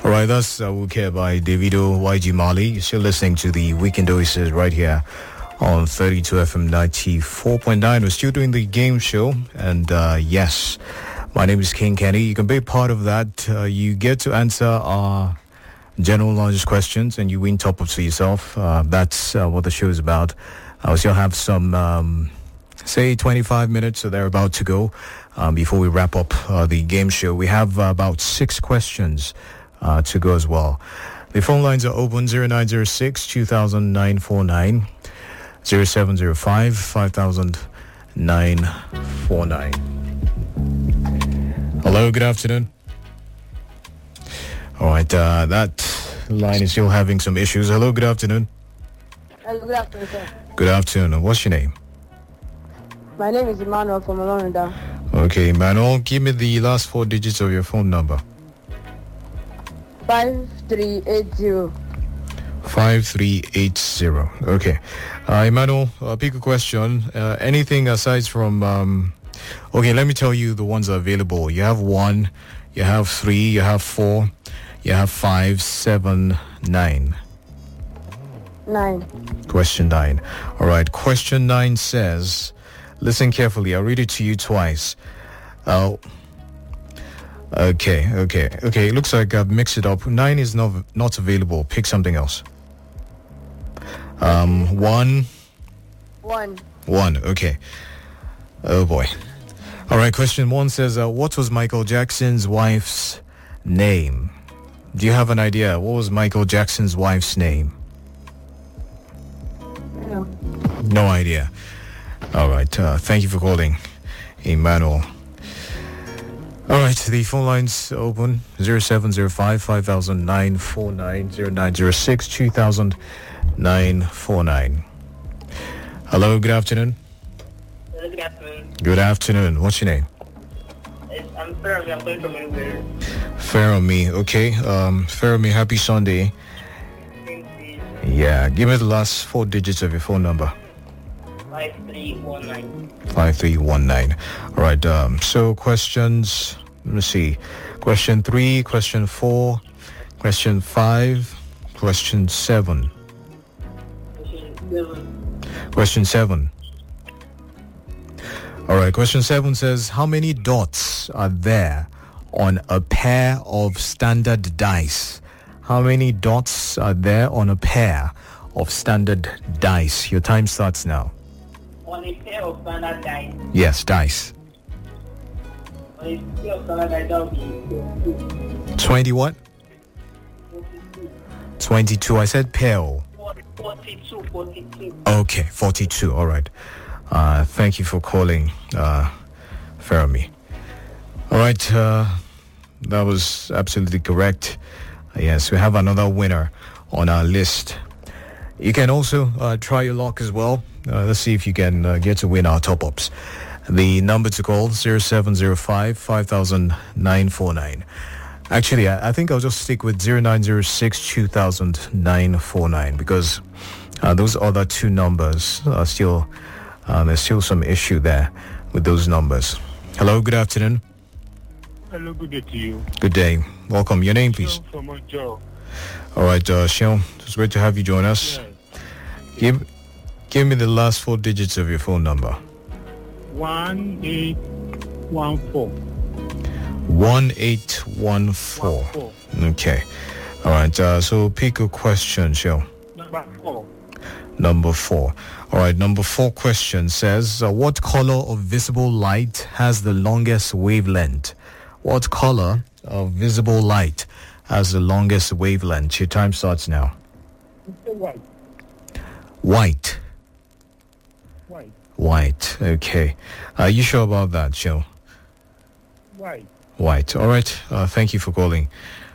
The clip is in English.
All right, that's Okay by Davido YG Mali. You're still listening to the Weekend Oasis right here on 32 FM 94.9. We're still doing the game show. And yes, my name is King Kenny. You can be part of that. You get to answer our general knowledge questions and you win top-ups for yourself. That's what the show is about. We still have some, say, 25 minutes, so they're about to go before we wrap up the game show. We have about 6 questions to go as well. The phone lines are open 0906 200949, 0705 500949. Hello, good afternoon. All right, that line is still having some issues. Hello, good afternoon. Hello, good afternoon, sir. Good afternoon. What's your name? My name is Emmanuel from Olorunda. Okay, Emmanuel, give me the last 4 digits of your phone number. 5380. 5380. Okay. Emmanuel, pick a question. Anything aside from... okay, let me tell you the ones that are available. You have 1, you have 3, you have 4, you have 5, 7, 9. 9. Question 9. All right. Question 9 says, listen carefully. I'll read it to you twice. Okay. It looks like I've mixed it up. 9 is not available. Pick something else. 1. 1. 1. Okay. Oh boy. All right. Question 1 says, what was Michael Jackson's wife's name? Do you have an idea? What was Michael Jackson's wife's name? No. No idea. All right. Thank you for calling, Emmanuel. All right. The phone lines open 0705 500949, 0906 200949. Hello. Good afternoon. Hello, good afternoon. Good afternoon. What's your name? I'm Fermi. I'm calling from anywhere. Fermi. Okay. Fermi, happy Sunday. Thank you. Yeah. Give me the last 4 digits of your phone number. 5319. 5319. All right. So questions, let me see. Question 3, question 4, question 5, question 7. Question 7. All right. Question 7 says, how many dots are there on a pair of standard dice? How many dots are there on a pair of standard dice? Your time starts now. On a pair of standard dice. Yes, dice. On a pair of standard dice, that would be 20 what? 22. I said pair. 42. Okay, 42. All right. Thank you for calling, Fermi. All right. That was absolutely correct. Yes, we have another winner on our list. You can also try your luck as well. Let's see if you can get to win our top-ups. The number to call, 0705 500949. Actually, I think I'll just stick with 0906 200949 because those other 2 numbers are still, there's still some issue there with those numbers. Hello, good afternoon. Hello, good day to you. Good day. Welcome. Your name, please. From Joe. All right, Sean, it's great to have you join us. Yes. Give me the last 4 digits of your phone number. 1814. 1814. Okay. All right. So pick a question, Sean. Number 4. Number 4. All right. Number 4 question says, what color of visible light has the longest wavelength? What color of visible light has the longest wavelength? Your time starts now. White. White. White. White. Okay. Are you sure about that, Joe? White. White. All right. Thank you for calling.